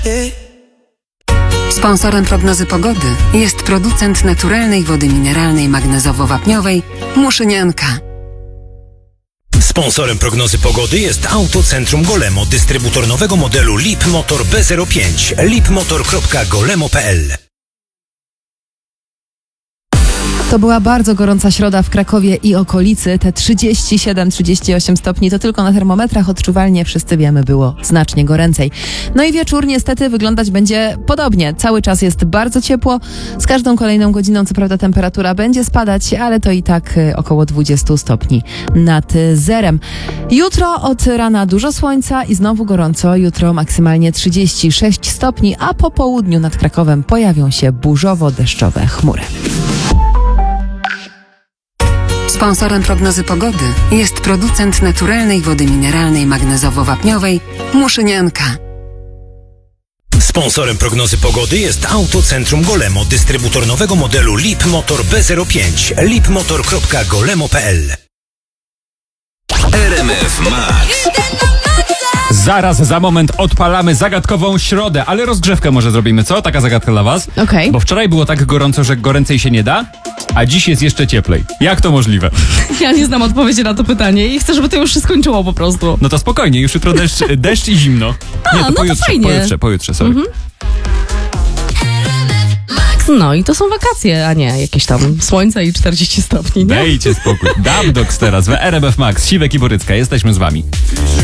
Sponsorem prognozy pogody jest producent naturalnej wody mineralnej magnezowo-wapniowej Muszynianka. Sponsorem prognozy pogody jest Autocentrum Golemo, dystrybutor nowego modelu LIP Motor B05. lipmotor.golemo.pl. To była bardzo gorąca środa w Krakowie i okolicy. Te 37-38 stopni to tylko na termometrach odczuwalnie, wszyscy wiemy, było znacznie goręcej. No i wieczór niestety wyglądać będzie podobnie. Cały czas jest bardzo ciepło. Z każdą kolejną godziną co prawda temperatura będzie spadać, ale to i tak około 20 stopni nad zerem. Jutro od rana dużo słońca i znowu gorąco. Jutro maksymalnie 36 stopni, a po południu nad Krakowem pojawią się burzowo-deszczowe chmury. Sponsorem prognozy pogody jest producent naturalnej wody mineralnej magnezowo-wapniowej Muszynianka. Sponsorem prognozy pogody jest Autocentrum Golemo, dystrybutor nowego modelu LIP Motor B05. lipmotor.golemo.pl. RMF Max. Zaraz, za moment odpalamy zagadkową środę, ale rozgrzewkę może zrobimy, co? Taka zagadka dla was. Okej. Bo wczoraj było tak gorąco, że goręcej się nie da, a dziś jest jeszcze cieplej. Jak to możliwe? Ja nie znam odpowiedzi na to pytanie i chcę, żeby to już się skończyło po prostu. No to spokojnie, już jutro deszcz i zimno. Nie, no to fajnie. Pojutrze, sorry. No i to są wakacje, a nie jakieś tam słońce i 40 stopni, nie? Dajcie spokój. Dubdogs teraz w RMF Max. Siwek i Borycka, jesteśmy z wami.